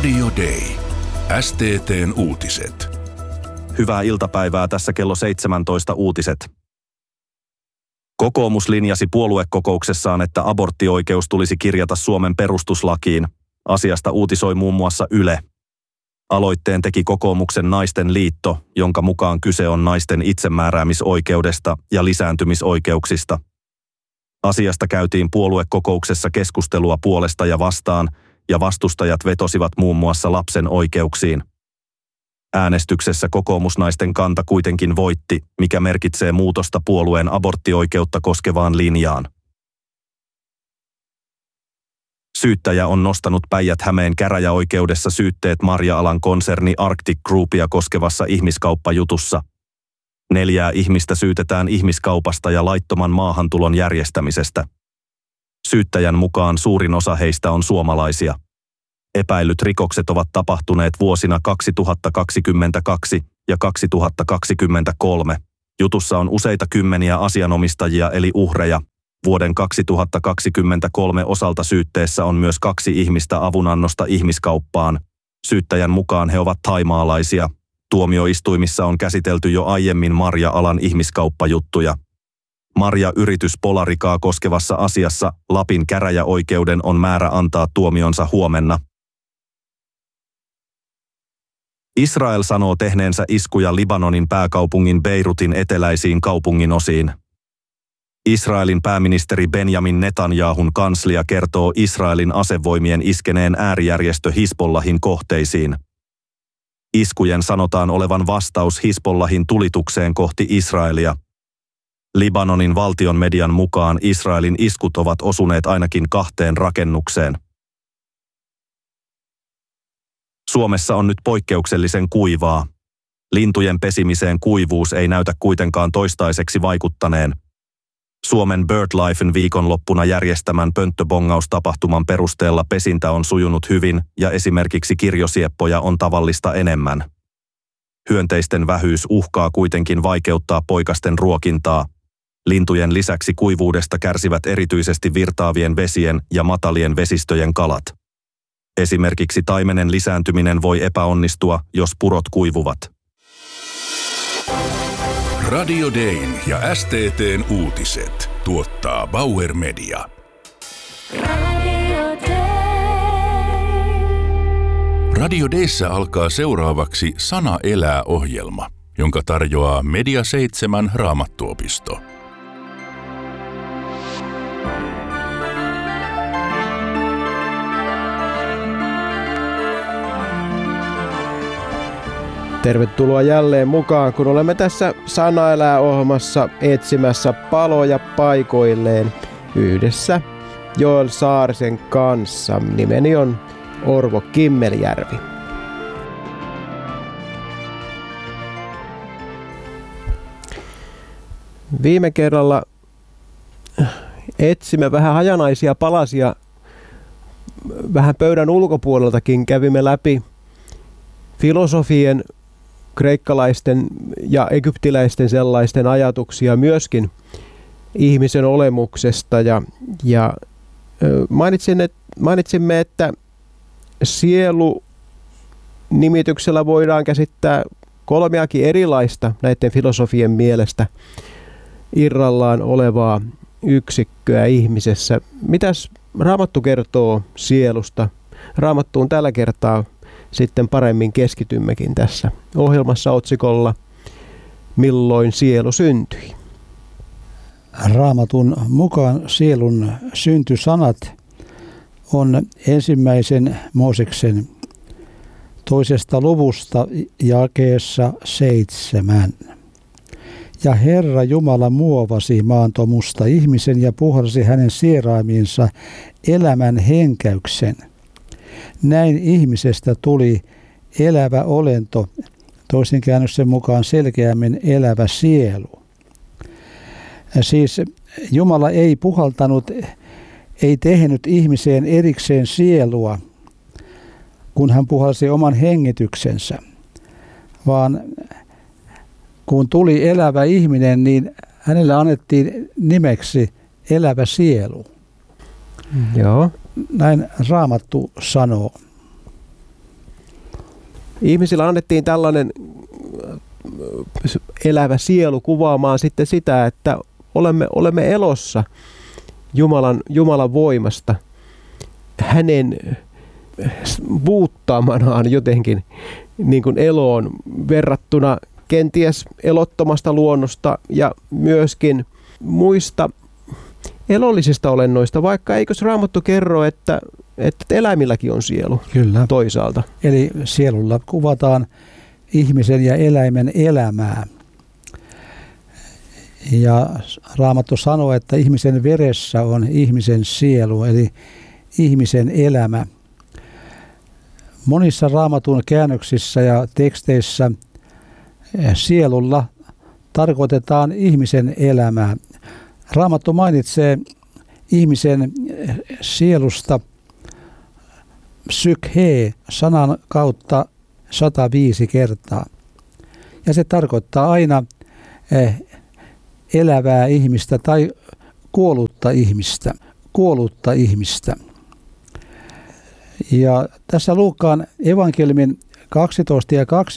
Radio Day. STT:n uutiset. Hyvää iltapäivää, tässä kello 17 uutiset. Kokoomus linjasi puoluekokouksessaan, että aborttioikeus tulisi kirjata Suomen perustuslakiin. Asiasta uutisoi muun muassa Yle. Aloitteen teki kokoomuksen Naisten liitto, jonka mukaan kyse on naisten itsemääräämisoikeudesta ja lisääntymisoikeuksista. Asiasta käytiin puoluekokouksessa keskustelua puolesta ja vastaan, ja vastustajat vetosivat muun muassa lapsen oikeuksiin. Äänestyksessä kokoomusnaisten kanta kuitenkin voitti, mikä merkitsee muutosta puolueen aborttioikeutta koskevaan linjaan. Syyttäjä on nostanut Päijät-Hämeen käräjäoikeudessa syytteet marja-alan konserni Arctic Groupia koskevassa ihmiskauppajutussa. 4 ihmistä syytetään ihmiskaupasta ja laittoman maahantulon järjestämisestä. Syyttäjän mukaan suurin osa heistä on suomalaisia. Epäillyt rikokset ovat tapahtuneet vuosina 2022 ja 2023. Jutussa on useita kymmeniä asianomistajia eli uhreja. Vuoden 2023 osalta syytteessä on myös 2 ihmistä avunannosta ihmiskauppaan. Syyttäjän mukaan he ovat thaimaalaisia. Tuomioistuimissa on käsitelty jo aiemmin marja-alan ihmiskauppajuttuja. Marja-yritys Polarikaa koskevassa asiassa Lapin käräjäoikeuden on määrä antaa tuomionsa huomenna. Israel sanoo tehneensä iskuja Libanonin pääkaupungin Beirutin eteläisiin kaupunginosiin. Israelin pääministeri Benjamin Netanyahun kanslia kertoo Israelin asevoimien iskeneen äärijärjestö Hizbollahin kohteisiin. Iskujen sanotaan olevan vastaus Hizbollahin tulitukseen kohti Israelia. Libanonin valtion median mukaan Israelin iskut ovat osuneet ainakin 2 rakennukseen. Suomessa on nyt poikkeuksellisen kuivaa. Lintujen pesimiseen kuivuus ei näytä kuitenkaan toistaiseksi vaikuttaneen. Suomen BirdLifen viikonloppuna järjestämän pönttöbongaustapahtuman perusteella pesintä on sujunut hyvin ja esimerkiksi kirjosieppoja on tavallista enemmän. Hyönteisten vähyys uhkaa kuitenkin vaikeuttaa poikasten ruokintaa. Lintujen lisäksi kuivuudesta kärsivät erityisesti virtaavien vesien ja matalien vesistöjen kalat. Esimerkiksi taimenen lisääntyminen voi epäonnistua, jos purot kuivuvat. Radio Dayn ja STT:n uutiset tuottaa Bauer Media. Radio Dayssä alkaa seuraavaksi Sana elää -ohjelma, jonka tarjoaa Media 7 Raamattuopisto. Tervetuloa jälleen mukaan, kun olemme tässä Sana elää -ohjelmassa etsimässä paloja paikoilleen yhdessä Joel Saarisen kanssa. Nimeni on Orvo Kimmeljärvi. Viime kerralla etsimme vähän hajanaisia palasia vähän pöydän ulkopuoleltakin. Kävimme läpi filosofien, kreikkalaisten ja egyptiläisten sellaisten ajatuksia myöskin ihmisen olemuksesta ja mainitsimme, että sielu nimityksellä voidaan käsittää 3 erilaista näiden filosofien mielestä irrallaan olevaa yksikköä ihmisessä. Mitäs Raamattu kertoo sielusta? Raamattuun tällä kertaa sitten paremmin keskitymmekin tässä ohjelmassa otsikolla Milloin sielu syntyi? Raamatun mukaan sielun syntysanat on 1. Mooseksen 2. luvusta jakeessa 7. Ja Herra Jumala muovasi maantomusta ihmisen ja puhalsi hänen sieraimiinsa elämän henkäyksen. Näin ihmisestä tuli elävä olento, toisen käännöksen mukaan selkeämmin elävä sielu. Siis Jumala ei puhaltanut, ei tehnyt ihmiseen erikseen sielua, kun hän puhalsi oman hengityksensä, vaan kun tuli elävä ihminen, niin hänelle annettiin nimeksi elävä sielu. Joo. Näin Raamattu sanoo. ihmisillä annettiin tällainen elävä sielu kuvaamaan sitten sitä, että olemme elossa Jumalan voimasta, hänen buuttaamanaan jotenkin niin kuin eloon verrattuna kenties elottomasta luonnosta ja myöskin muista elollisista olennoista, vaikka eikös Raamattu kerro, että eläimilläkin on sielu. Kyllä. Toisaalta. Eli sielulla kuvataan ihmisen ja eläimen elämää. Ja Raamattu sanoo, että ihmisen veressä on ihmisen sielu, eli ihmisen elämä. Monissa Raamatun käännöksissä ja teksteissä sielulla tarkoitetaan ihmisen elämää. Raamattu mainitsee ihmisen sielusta psykhe sanan kautta 105 kertaa. Ja se tarkoittaa aina elävää ihmistä tai kuollutta ihmistä. Ja tässä Luukkaan evankeliumin 12 ja 20